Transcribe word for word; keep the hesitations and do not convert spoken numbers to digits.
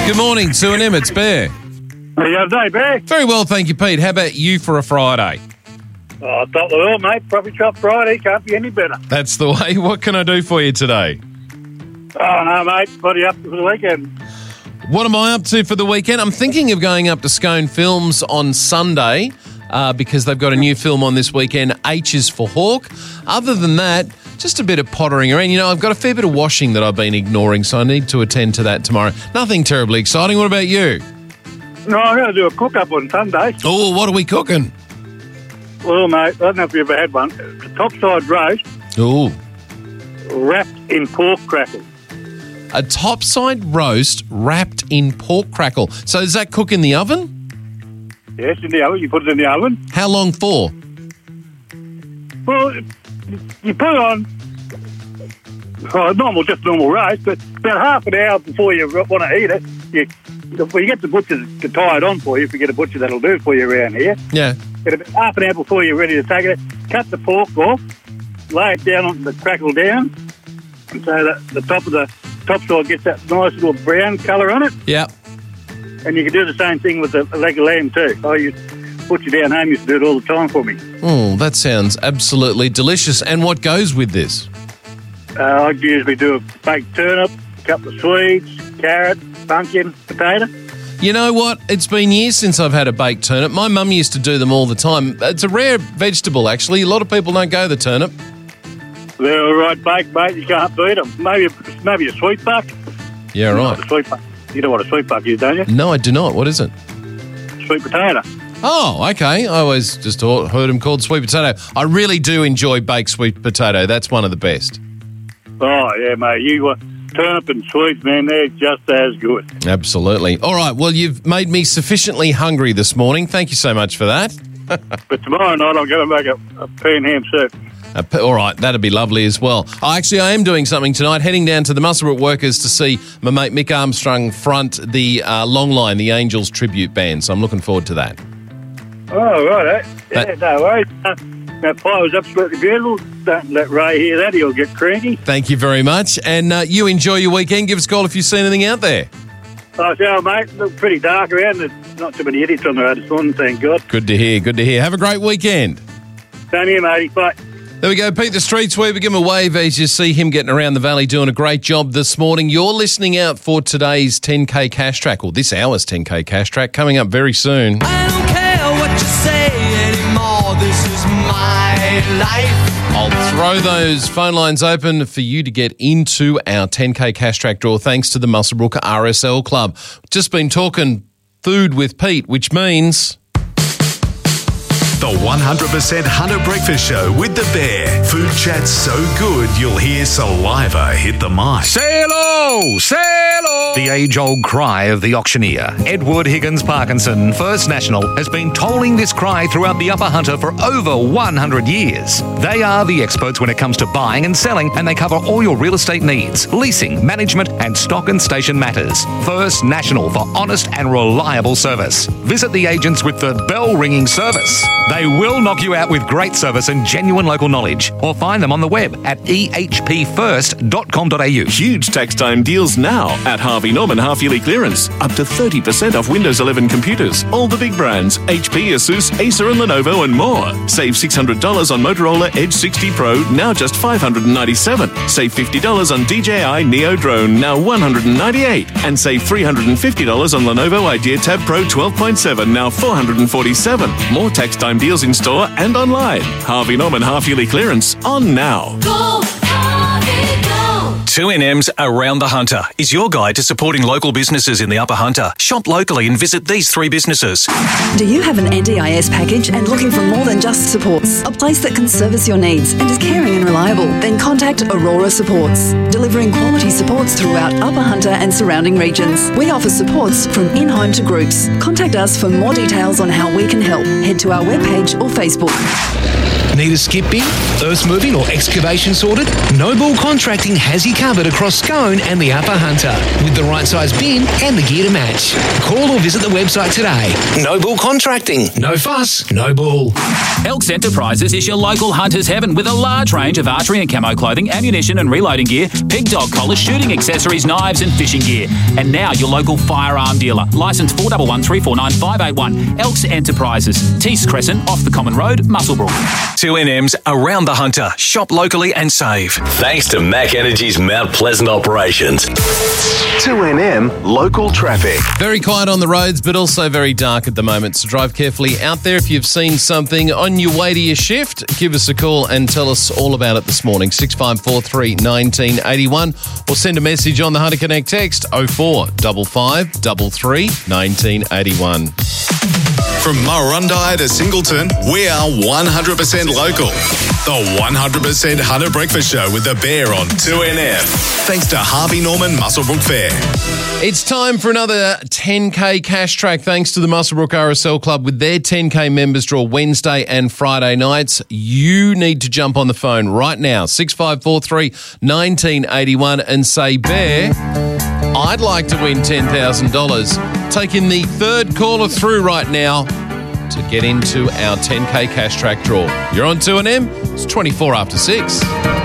Good morning, Sue and Em. It's Bear. How you going, Bear? Very well, thank you, Pete. How about you for a Friday? Oh, top of the world, mate. Property Shop Friday. Can't be any better. That's the way. What can I do for you today? Oh, no, mate. What are you up to for the weekend? What am I up to for the weekend? I'm thinking of going up to Scone Films on Sunday uh, because they've got a new film on this weekend, H is for Hawk. Other than that, just a bit of pottering around. You know, I've got a fair bit of washing that I've been ignoring, so I need to attend to that tomorrow. Nothing terribly exciting. What about you? No, I'm going to do a cook-up on Sunday. Oh, what are we cooking? Well, mate, I don't know if you've ever had one. It's a topside roast Ooh. wrapped in pork crackle. A topside roast wrapped in pork crackle. So does that cook in the oven? Yes, in the oven. You put it in the oven. How long for? Well, you put it on, oh, normal, just normal roast, but about half an hour before you want to eat it, you, well, you get the butcher to tie it on for you. If you get a butcher, that'll do it for you around here. Yeah. Get about half an hour before you're ready to take it, cut the pork off, lay it down on the crackle down, and so that the top of the top side gets that nice little brown colour on it. Yeah. And you can do the same thing with the leg of lamb too. I used butcher down home used to do it all the time for me. Oh, that sounds absolutely delicious. And what goes with this? Uh, I usually do a baked turnip, a couple of sweets, carrot, pumpkin, potato. You know what? It's been years since I've had a baked turnip. My mum used to do them all the time. It's a rare vegetable, actually. A lot of people don't go the turnip. They're all right baked, mate. You can't beat them. Maybe, maybe a sweet buck. Yeah, You know right. what a sweet buck. You know what a sweet buck is, don't you? No, I do not. What is it? Sweet potato. Oh, okay. I always just thought, heard them called sweet potato. I really do enjoy baked sweet potato. That's one of the best. Oh, yeah, mate. You uh, turnip and sweets, man, they're just as good. Absolutely. All right. Well, you've made me sufficiently hungry this morning. Thank you so much for that. But tomorrow night I'm going to make a, a pea and ham soup. Uh, p- all right, that'd be lovely as well. Oh, actually, I am doing something tonight, heading down to the Muswellbrook Workers to see my mate Mick Armstrong front the uh, Long Line, the Angels tribute band. So I'm looking forward to that. Oh, right, eh? Yeah, That- no worries. Uh, that pie was absolutely beautiful. Don't let Ray hear that. He'll get cranky. Thank you very much. And uh, you enjoy your weekend. Give us a call if you see anything out there. Oh, so, mate, look pretty dark around. There's not too many idiots on the road this morning, thank God. Good to hear. Good to hear. Have a great weekend. Down here, matey. Bye. There we go, Pete the Street Sweeper. Give him a wave as you see him getting around the valley doing a great job this morning. You're listening out for today's ten K Cash Track, or this hour's ten K Cash Track, coming up very soon. I don't care what you say anymore. This is my life. I'll throw those phone lines open for you to get into our ten K Cash Track draw thanks to the Muswellbrook R S L Club. Just been talking food with Pete, which means... The one hundred percent Hunter Breakfast Show with the Bear. Food chat's so good you'll hear saliva hit the mic. Say hello! Say hello! The age-old cry of the auctioneer, Edward Higgins Parkinson, First National, has been tolling this cry throughout the Upper Hunter for over one hundred years. They are the experts when it comes to buying and selling, and they cover all your real estate needs, leasing, management, and stock and station matters. First National for honest and reliable service. Visit the agents with the bell-ringing service. They will knock you out with great service and genuine local knowledge, or find them on the web at e h p first dot com dot a u. Huge tax time deals now at Harvey Norman half-yearly clearance. Up to thirty percent off Windows eleven computers. All the big brands, H P, Asus, Acer and Lenovo and more. Save six hundred dollars on Motorola Edge sixty Pro, now just five hundred ninety-seven dollars. Save fifty dollars on D J I Neo Drone, now one hundred ninety-eight dollars. And save three hundred fifty dollars on Lenovo Idea Tab Pro twelve point seven, now four hundred forty-seven dollars. More tax time deals in store and online. Harvey Norman half-yearly clearance on now. Go, Harvey, go. two N M's Around the Hunter is your guide to supporting local businesses in the Upper Hunter. Shop locally and visit these three businesses. Do you have an N D I S package and looking for more than just supports? A place that can service your needs and is caring and reliable? Then contact Aurora Supports, delivering quality supports throughout Upper Hunter and surrounding regions. We offer supports from in-home to groups. Contact us for more details on how we can help. Head to our webpage or Facebook. Need a skip bin, earth moving or excavation sorted? Noble Contracting has you covered across Scone and the Upper Hunter with the right size bin and the gear to match. Call or visit the website today. Noble Contracting. No fuss, no bull. Elks Enterprises is your local hunter's heaven with a large range of archery and camo clothing, ammunition and reloading gear, pig dog collars, shooting accessories, knives and fishing gear. And now your local firearm dealer. Licence four one one three four nine five eight one. Elks Enterprises. Tees Crescent, off the Common Road, Muswellbrook. two N M's Around the Hunter. Shop locally and save. Thanks to Mac Energy's Mount Pleasant operations. two N M local traffic. Very quiet on the roads, but also very dark at the moment. So drive carefully out there. If you've seen something on your way to your shift, give us a call and tell us all about it this morning. six five four three, one nine eight one or send a message on the Hunter Connect text oh four five five three three, one nine eight one. From Murrundi to Singleton, we are one hundred percent local. The one hundred percent Hunter Breakfast Show with the Bear on two N M. Thanks to Harvey Norman Muswellbrook Fair. It's time for another ten K cash track thanks to the Muswellbrook R S L Club with their ten K members draw Wednesday and Friday nights. You need to jump on the phone right now, six five four three, one nine eight one and say, Bear, I'd like to win ten thousand dollars. Taking the third caller through right now to get into our ten K cash track draw. You're on two N M. It's twenty-four after six.